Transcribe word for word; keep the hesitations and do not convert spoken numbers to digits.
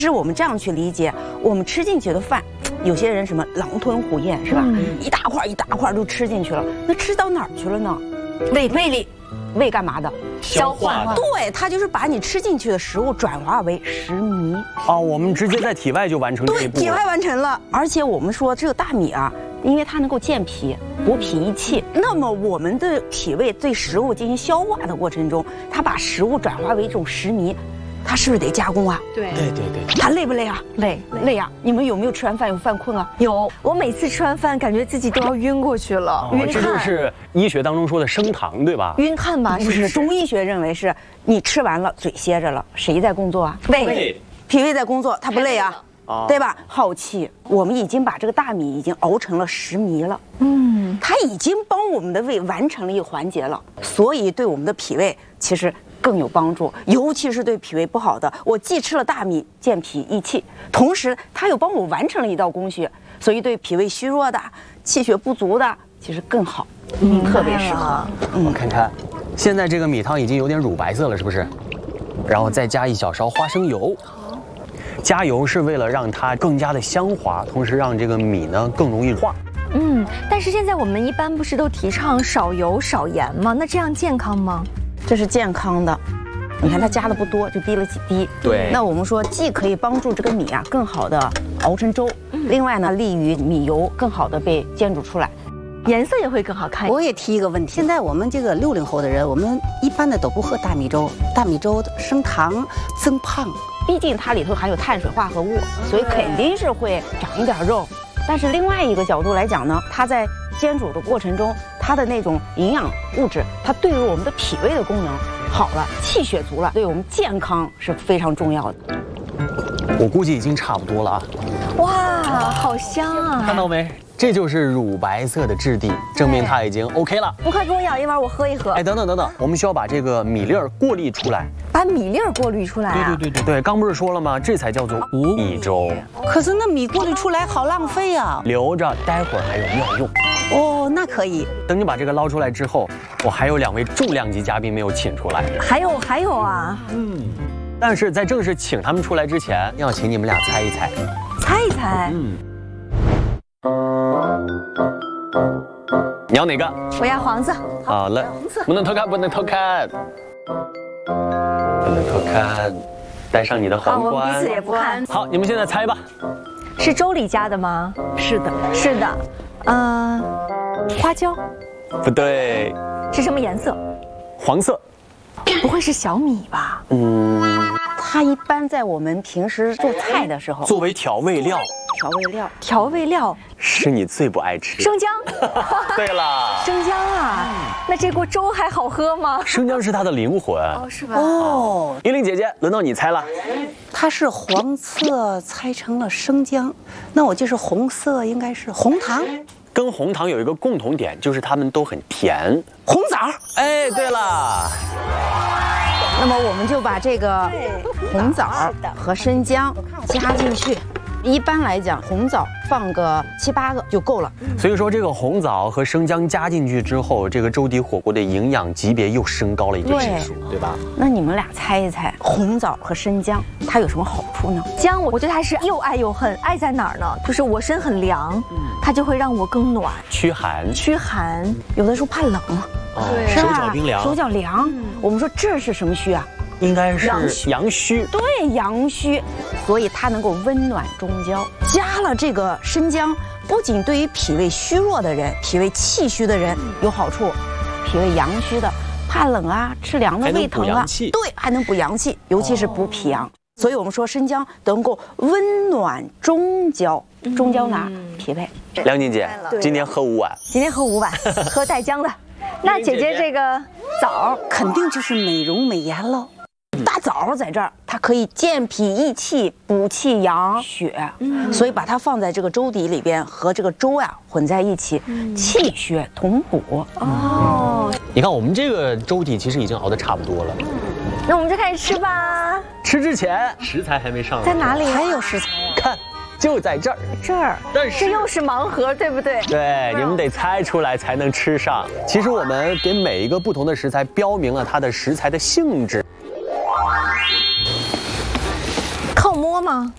是我们这样去理解，我们吃进去的饭，有些人什么狼吞虎咽是吧？嗯、一大块一大块就吃进去了，那吃到哪儿去了呢？胃胃里，胃干嘛的？ 消化。 对，它就是把你吃进去的食物转化为食糜。 哦，我们直接在体外就完成这一步。 对，体外完成了。而且我们说这个大米啊，因为它能够健脾、补脾益气，那么我们的脾胃对食物进行消化的过程中，它把食物转化为一种食糜。它是不是得加工啊？ 对对对对。 它累不累啊？ 累累呀！你们有没有吃完饭有犯困啊？ 有，我每次吃完饭感觉自己都要晕过去了，晕汗。这就是医学当中说的升糖，对吧？ 晕汗吧？ 不是，中医学认为是你吃完了嘴歇着了，谁在工作啊？胃，脾胃在工作，它不累啊？对吧？耗气。我们已经把这个大米已经熬成了食糜了，嗯，它已经帮我们的胃完成了一个环节了，所以对我们的脾胃其实更有帮助，尤其是对脾胃不好的，我既吃了大米健脾益气，同时它又帮我完成了一道工序，所以对脾胃虚弱的、气血不足的其实更好，嗯，特别适合。 嗯，我看看，现在这个米汤已经有点乳白色了，是不是？然后再加一小勺花生油。加油是为了让它更加的香滑，同时让这个米呢更容易化。 嗯，但是现在我们一般不是都提倡少油少盐吗？那这样健康吗？ 这是健康的，你看它加的不多，就滴了几滴。 对。 那我们说既可以帮助这个米啊更好的熬成粥，嗯、另外呢利于米油更好的被煎煮出来， 颜色也会更好看。 我也提一个问题，现在我们这个六零后的人，我们一般的都不喝大米粥，大米粥升糖增胖。 毕竟它里头含有碳水化合物，所以肯定是会长一点肉。但是另外一个角度来讲呢，它在煎煮的过程中，它的那种营养物质，它对于我们的脾胃的功能好了，气血足了，对我们健康是非常重要的。 我估计已经差不多了啊！ 哇，好香啊！ 看到没？这就是乳白色的质地，证明它已经 OK 了。 你快给我舀一碗，我喝一喝。 哎，等等等等，我们需要把这个米粒儿过滤出来。 把米粒儿过滤出来啊？ 对对对对对，刚不是说了吗？这才叫做无米粥。 可是那米过滤出来好浪费啊！ 留着，待会儿还有妙用。 哦，那可以。 等你把这个捞出来之后，我还有两位重量级嘉宾没有请出来。 还有还有啊。 嗯。但是在正式请他们出来之前，要请你们俩猜一猜。 猜一猜。 嗯。你要哪个？ 我要黄色。 好了，不能偷看，不能偷看，不能偷看，戴上你的皇冠。 我们彼此也不看。 好，你们现在猜吧。 是粥里加的吗？ 是的， 是的。嗯、呃，花椒。 不对。 是什么颜色？ 黄色。 不会是小米吧？ 嗯， 它一般在我们平时做菜的时候， 作为调味料。 调味料， 调味料是你最不爱吃生姜。 对了， 生姜啊，那这锅粥还好喝吗？ 生姜是它的灵魂哦，是吧？ 哦， 依琳姐姐，轮到你猜了。 它是黄色猜成了生姜，那我就是红色，应该是红糖。 跟红糖有一个共同点，就是它们都很甜。 红枣。 哎，对了。 那么我们就把这个红枣和生姜加进去。一般来讲，红枣放个七八个就够了。 所以说，这个红枣和生姜加进去之后，这个粥底火锅的营养级别又升高了一个指数， 对, 对吧？ 那你们俩猜一猜，红枣和生姜它有什么好处呢？ 姜，我觉得它是又爱又恨。爱在哪儿呢？就是我身很凉，它就会让我更暖， 驱寒。 驱寒， 有的时候怕冷， 哦， 是吧？ 手脚冰凉， 手脚凉。嗯、我们说这是什么虚啊？ 应该是阳虚， 对，阳虚，所以它能够温暖中焦。加了这个生姜，不仅对于脾胃虚弱的人、脾胃气虚的人有好处，脾胃阳虚的怕冷啊、吃凉的、胃疼啊，对，还能补阳气，尤其是补脾阳。哦、所以我们说生姜能够温暖中焦，中焦哪？嗯、脾胃。 梁静姐，今天喝五碗， 今天喝五碗，喝带姜的。那姐姐这个枣肯定就是美容美颜喽。 大枣在这儿，它可以健脾益气、补气养血，嗯、所以把它放在这个粥底里边，和这个粥呀、啊、混在一起，嗯、气血同补。 哦， 你看我们这个粥底其实已经熬得差不多了， 那我们就开始吃吧。 吃之前食材还没上来， 在哪里？ 还有食材啊？看，就在这儿。 这儿，但是这又是盲盒，对不对？ 对，你们得猜出来才能吃上。其实我们给每一个不同的食材标明了它的食材的性质。 靠摸吗？